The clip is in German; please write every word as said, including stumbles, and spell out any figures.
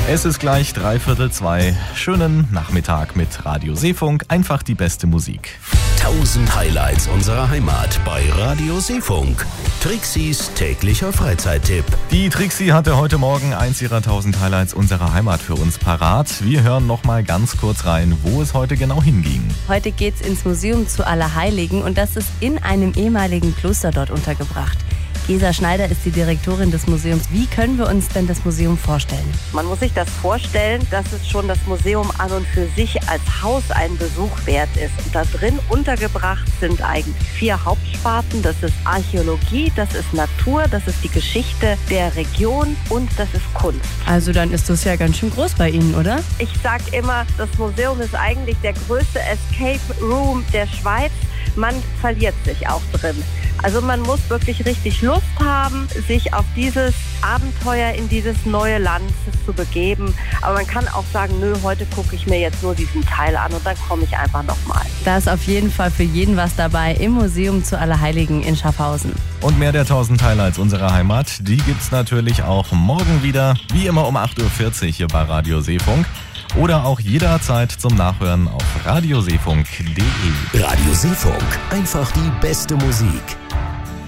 Es ist gleich dreiviertel zwei. Schönen Nachmittag mit Radio Seefunk. Einfach die beste Musik. Tausend Highlights unserer Heimat bei Radio Seefunk. Trixis täglicher Freizeittipp. Die Trixi hatte heute Morgen eins ihrer tausend Highlights unserer Heimat für uns parat. Wir hören noch mal ganz kurz rein, wo es heute genau hinging. Heute geht's ins Museum zu Allerheiligen und das ist in einem ehemaligen Kloster dort untergebracht. Gesa Schneider ist die Direktorin des Museums. Wie können wir uns denn das Museum vorstellen? Man muss sich das vorstellen, dass es schon das Museum an und für sich als Haus einen Besuch wert ist. Und da drin untergebracht sind eigentlich vier Hauptsparten. Das ist Archäologie, das ist Natur, das ist die Geschichte der Region und das ist Kunst. Also dann ist das ja ganz schön groß bei Ihnen, oder? Ich sag immer, das Museum ist eigentlich der größte Escape Room der Schweiz. Man verliert sich auch drin. Also man muss wirklich richtig Lust haben, sich auf dieses Abenteuer in dieses neue Land zu begeben. Aber man kann auch sagen, nö, heute gucke ich mir jetzt nur diesen Teil an und dann komme ich einfach nochmal. Da ist auf jeden Fall für jeden was dabei im Museum zu Allerheiligen in Schaffhausen. Und mehr der tausend Highlights unserer Heimat, die gibt's natürlich auch morgen wieder, wie immer um acht Uhr vierzig hier bei Radio Seefunk. Oder auch jederzeit zum Nachhören auf radioseefunk punkt de. Radio Seefunk, einfach die beste Musik.